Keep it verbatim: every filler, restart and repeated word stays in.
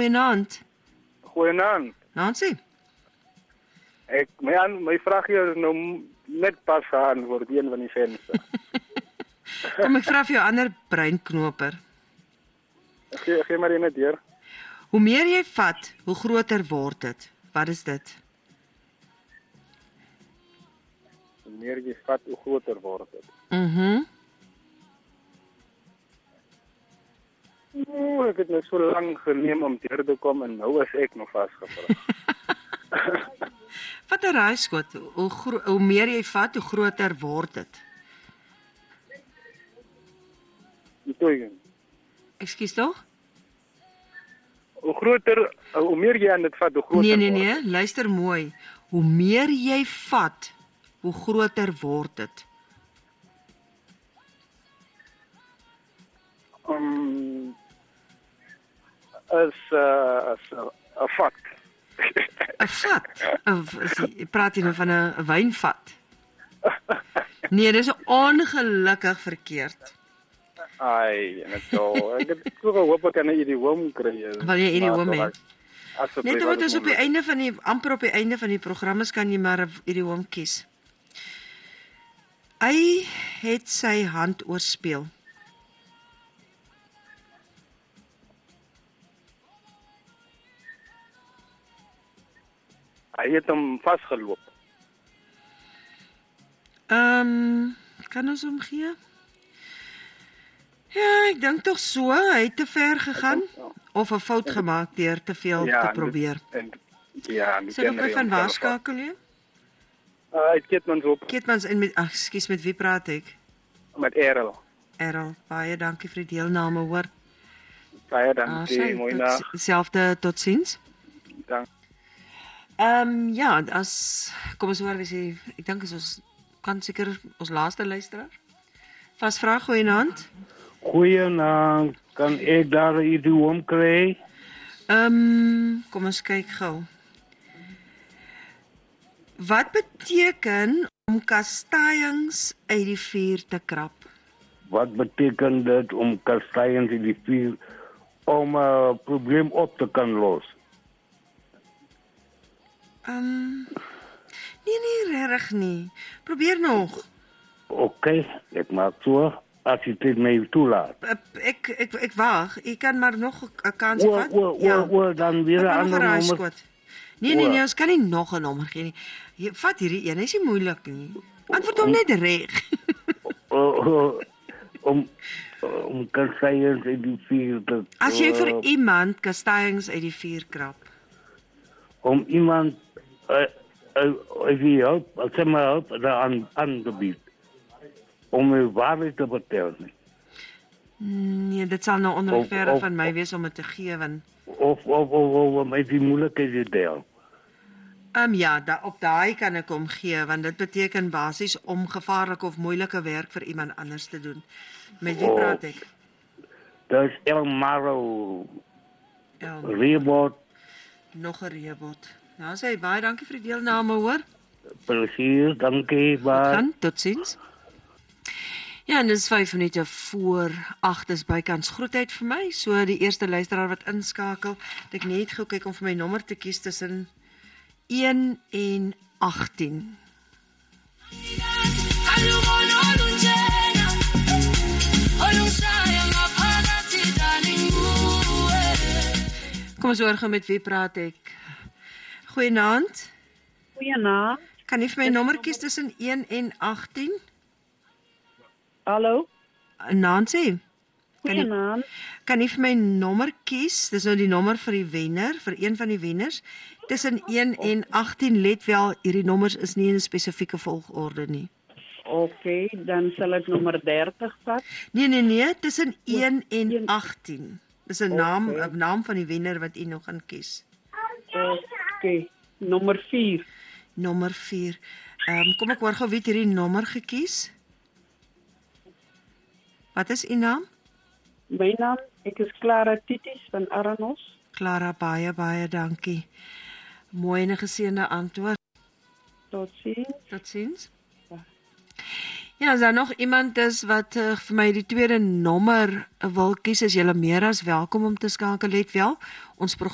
goeienaand. Goeienaand. Nancy? Ek, my, aan, my vraag hier is nou net pas geantwoord, een van die venster. Kom ek vra vir jou ander breinknoper. Gee, gee maar die net deur. Hoe meer jy vat, hoe groter word dit. Wat is dit? Hoe meer jy vat, hoe groter word dit. Mhm. Mm O, ek het nou so lang geneem om deur te kom en nou is ek nog vasgevra. Wat 'n raaiskot. Hoe, gro- hoe meer jy vat, hoe groter word dit. Toe, Ekskuus tog? hoe groter, hoe meer jy aan dit vat, hoe groter Nee, nee, word nee, luister mooi. Hoe meer jy vat, hoe groter word dit. Um, is uh, is 'n uh, fakt. 'n Vat? Of is jy praat jy nou van 'n 'n wynvat? Nee, dis ongelukkig verkeerd. Ai, en dit so. Ek het so gehoop ek kan 'n idioom kry. Wil jy idioom hê? Asseblief. Net omdat ons op die einde van die amper op die einde van die program is, kan jy maar 'n idioom kies. Hy het sy hand oorspeel. Hy het hom vasgeloop. Ehm, um, kan ons hom gee? Ja, ek dink tog so, hy het te ver gegaan of 'n fout gemaak deur te veel Ja, te en dit- probeer. En, ja, en die Sê ek kinderen van om waar te skakel jy? Uh, uit Keetmans op Keetmans en met ag, ekskuus, met wie praat ek? met Errol. Errol, baie dankie vir die deelname, hoor. Baie Ah, dankie, sy, mooi tot nag. zi- Selfde, totsiens. Dank. Ehm um, ja, as kom ons hoor, wie ek dink is ons kan seker ons laaste luisteraar. Vas vra goeienaand. Goeienaand, kan ek daar 'n idioom kry? Ehm, um, kom ons kyk gou. Wat beteken om kasteiings uit die vuur te krap? Wat beteken dit om kasteiens in die vuur om 'n uh, probleem op te kan los? Ehm, um, nee nee, regtig nie. Probeer nog. OK, ek maak so as jy dit my toelaat. Ek ek ek wag. Ek kan maar nog 'n kans O, vat. o, o, o, dan weer 'n Ek kan nog 'n ander nommer. raaiskot. Nee nee O. nee, ons kan nie nog 'n nommer gee nie. Jy vat hierdie een, hy's nie moeilik nie. Antwoord hom net reg. O, o, om om kasteiens in die vuur te As jy vir uh, iemand kasteiings uit die vuur krap. om iemand uh, uh, as jy help, as jy maar help aan aan te bied. Om my waarheid te vertel. Nee, dit sal nou Of- onregverdig of- van my wees om dit te gee want Of of of, of om uit die moeilikheid te deel. ehm um, ja, da, op daai kan ek hom gee want dit beteken basies om gevaarlike of moeilike werk vir iemand anders te doen. Met wie Oh. praat ek? Dat is Elmaro Ja, Rebot, nog 'n rebot. Nou sê baie dankie vir die deelname, hoor. plezier, dankie, bye. Gaan totsiens. Ja, en dis vyf minute voor agt is bykans groetheid vir my. So die eerste luisteraar wat inskakel, het ek net gou kyk om vir my nommer te kies tussen een en agttien. Kom ons hoor gou met wie praat ek. Goeienaand. Goeienaand. Kan jy vir my nommer kies tussen een en agttien? Hallo. Nancy. Kan jy, Goeienaand. kan jy vir my nommer kies? Dis nou die nommer vir die wenner, vir een van die wenners. Tussen een en agttien, let wel, hierdie nommers is nie in 'n spesifieke volgorde nie. Oké, dan sal ek nommer dertig vat. Nee nee nee, tussen een en een- agttien. Dis 'n naam, Oké. 'n naam van die wenner wat u nog gaan kies. Oké, nommer vier. Nommer vier. Ehm um, kom ek hoor gou wie het hierdie nommer gekies? Wat is u naam? My naam, ek is Clara Titis van Aranos. Clara, baie baie dankie. Mooi en 'n geseënde antwoord. Tot ziens. Totsiens. Ja, as daar nog iemand is wat uh, vir my die tweede nommer wil kies, is julle meer as welkom om te skakel, let wel. Ons